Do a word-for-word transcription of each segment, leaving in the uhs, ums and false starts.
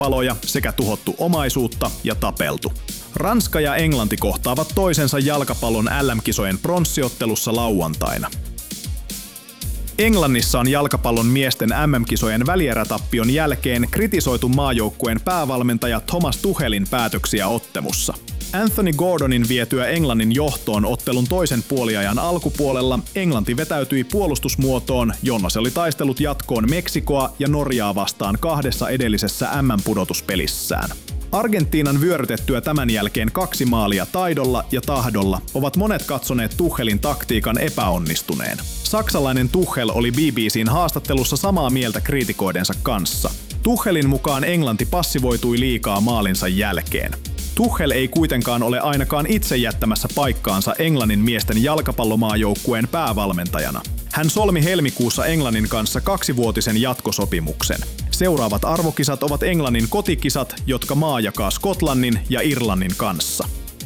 paloja sekä tuhottu omaisuutta ja tapeltu. Ranska ja Englanti kohtaavat toisensa jalkapallon L M-kisojen pronssiottelussa lauantaina. Englannissa on jalkapallon miesten M M-kisojen välierätappion jälkeen kritisoitu maajoukkueen päävalmentaja Thomas Tuchelin päätöksiä ottelussa. Anthony Gordonin vietyä Englannin johtoon ottelun toisen puoliajan alkupuolella Englanti vetäytyi puolustusmuotoon, jolla se oli taistellut jatkoon Meksikoa ja Norjaa vastaan kahdessa edellisessä M M-pudotuspelissään. Argentiinan vyörytettyä tämän jälkeen kaksi maalia taidolla ja tahdolla ovat monet katsoneet Tuchelin taktiikan epäonnistuneen. Saksalainen Tuchel oli B B C:n haastattelussa samaa mieltä kriitikoidensa kanssa. Tuchelin mukaan Englanti passivoitui liikaa maalinsa jälkeen. Tuchel ei kuitenkaan ole ainakaan itse jättämässä paikkaansa Englannin miesten jalkapallomaajoukkueen päävalmentajana. Hän solmi helmikuussa Englannin kanssa kaksivuotisen jatkosopimuksen. Seuraavat arvokisat ovat Englannin kotikisat, jotka maa jakaa Skotlannin ja Irlannin kanssa.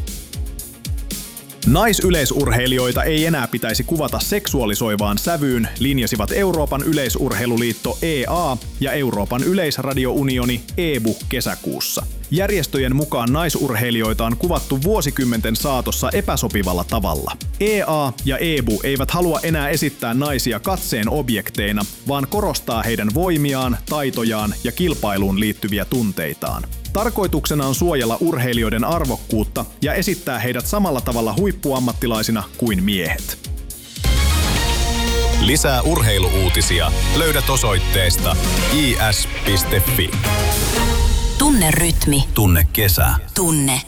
Naisyleisurheilijoita ei enää pitäisi kuvata seksuaalisoivaan sävyyn, linjasivat Euroopan yleisurheiluliitto E A ja Euroopan yleisradiounioni E B U kesäkuussa. Järjestöjen mukaan naisurheilijoita on kuvattu vuosikymmenten saatossa epäsopivalla tavalla. E A ja E B U eivät halua enää esittää naisia katseen objekteina, vaan korostaa heidän voimiaan, taitojaan ja kilpailuun liittyviä tunteitaan. Tarkoituksena on suojella urheilijoiden arvokkuutta ja esittää heidät samalla tavalla huippuammattilaisina kuin miehet. Lisää urheiluuutisia löydät osoitteesta i s piste f i. Tunne rytmi. Tunne kesä. Tunne